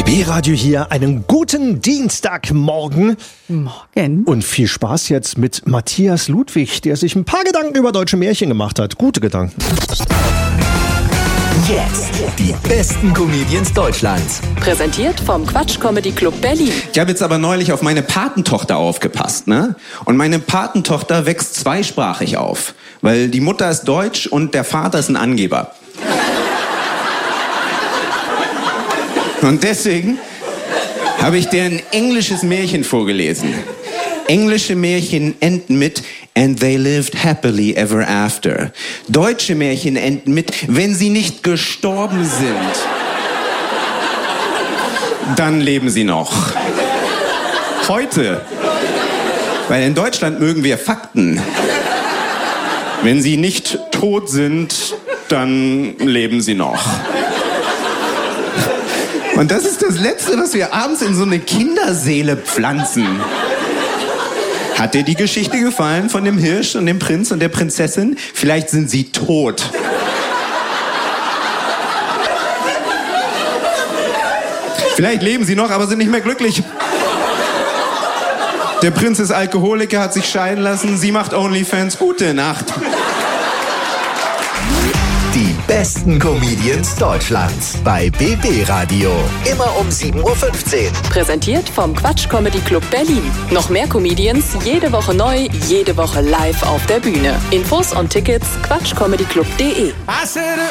BB Radio hier, einen guten Dienstagmorgen. Morgen. Und viel Spaß jetzt mit Matthias Ludwig, der sich ein paar Gedanken über deutsche Märchen gemacht hat. Gute Gedanken. Jetzt die besten Comedians Deutschlands. Präsentiert vom Quatsch Comedy Club Berlin. Ich habe jetzt aber neulich auf meine Patentochter aufgepasst, ne? Und meine Patentochter wächst zweisprachig auf, weil die Mutter ist deutsch und der Vater ist ein Angeber. Und deswegen habe ich dir ein englisches Märchen vorgelesen. Englische Märchen enden mit "And they lived happily ever after". Deutsche Märchen enden mit "Wenn sie nicht gestorben sind, dann leben sie noch". Heute. Weil in Deutschland mögen wir Fakten. Wenn sie nicht tot sind, dann leben sie noch. Und das ist das Letzte, was wir abends in so eine Kinderseele pflanzen. Hat dir die Geschichte gefallen von dem Hirsch und dem Prinz und der Prinzessin? Vielleicht sind sie tot. Vielleicht leben sie noch, aber sind nicht mehr glücklich. Der Prinz ist Alkoholiker, hat sich scheiden lassen. Sie macht OnlyFans. Gute Nacht. Die besten Comedians Deutschlands bei BB Radio. Immer um 7:15 Uhr. Präsentiert vom Quatsch Comedy Club Berlin. Noch mehr Comedians, jede Woche neu, jede Woche live auf der Bühne. Infos und Tickets quatschcomedyclub.de.